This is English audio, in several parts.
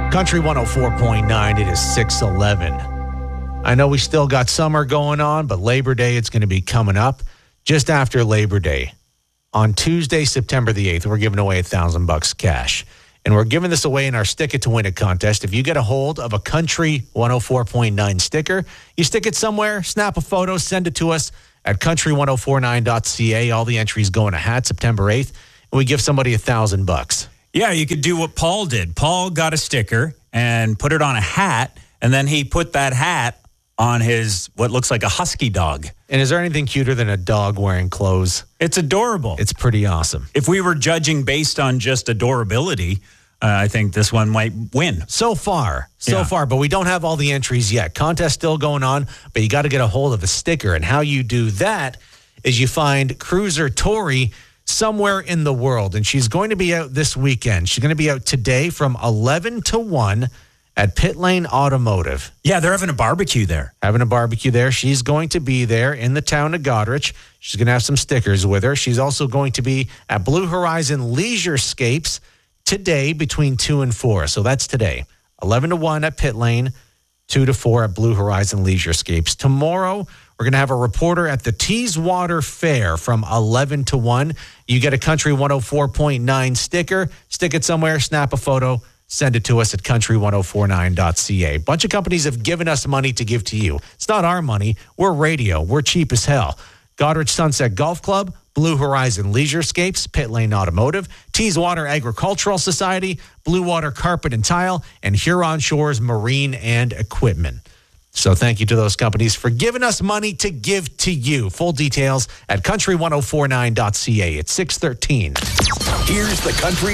Country 104.9, it is 6:11. I know we still got summer going on, but Labor Day, it's going to be coming up just after Labor Day. On Tuesday, September the 8th, we're giving away $1,000 cash. And we're giving this away in our Stick It to Win It contest. If you get a hold of a Country 104.9 sticker, you stick it somewhere, snap a photo, send it to us at country1049.ca. All the entries go in a hat September 8th, and we give somebody $1,000. Yeah, you could do what Paul did. Paul got a sticker and put it on a hat, and then he put that hat on his, what looks like a husky dog. And is there anything cuter than a dog wearing clothes? It's adorable. It's pretty awesome. If we were judging based on just adorability, I think this one might win. So far, but we don't have all the entries yet. Contest still going on, but you got to get a hold of a sticker. And how you do that is you find Cruiser Tori somewhere in the world, and she's going to be out this weekend. She's going to be out today from 11 to 1 at Pit Lane Automotive. Yeah, they're having a barbecue there. She's going to be there in the town of Goderich. She's going to have some stickers with her. She's also going to be at Blue Horizon Leisurescapes today between 2 and 4. So that's today. 11 to 1 at Pit Lane, 2 to 4 at Blue Horizon Leisurescapes. Tomorrow, we're going to have a reporter at the Teeswater Fair from 11 to 1. You get a Country 104.9 sticker. Stick it somewhere, snap a photo, send it to us at country1049.ca. A bunch of companies have given us money to give to you. It's not our money. We're radio. We're cheap as hell. Goderich Sunset Golf Club, Blue Horizon Leisurescapes, Pit Lane Automotive, Teeswater Agricultural Society, Blue Water Carpet and Tile, and Huron Shores Marine and Equipment. So thank you to those companies for giving us money to give to you. Full details at country1049.ca. It's 6:13. Here's the Country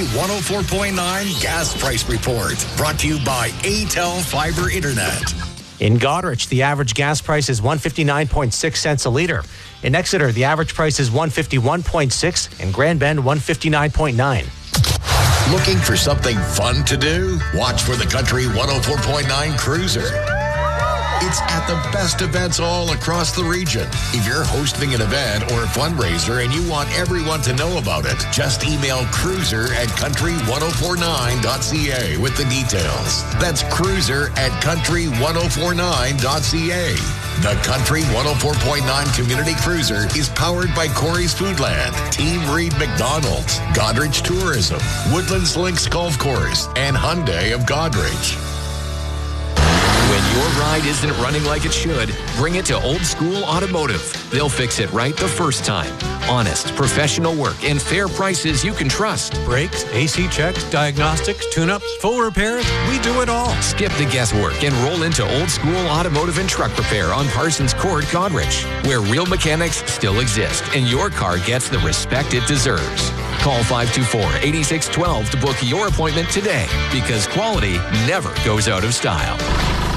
104.9 Gas Price Report, brought to you by ATEL Fiber Internet. In Goderich, the average gas price is 159.6 cents a liter. In Exeter, the average price is 151.6. In Grand Bend, 159.9. Looking for something fun to do? Watch for the Country 104.9 Cruiser. It's at the best events all across the region. If you're hosting an event or a fundraiser and you want everyone to know about it, just email cruiser at country1049.ca with the details. That's cruiser at country1049.ca. The Country 104.9 Community Cruiser is powered by Corey's Foodland, Team Reed McDonald's, Goderich Tourism, Woodlands Links Golf Course, and Hyundai of Goderich. When your ride isn't running like it should, bring it to Old School Automotive. They'll fix it right the first time. Honest, professional work, and fair prices you can trust. Brakes, AC checks, diagnostics, tune-ups, full repairs, we do it all. Skip the guesswork and roll into Old School Automotive and Truck Repair on Parsons Court, Goderich, where real mechanics still exist and your car gets the respect it deserves. Call 524-8612 to book your appointment today, because quality never goes out of style.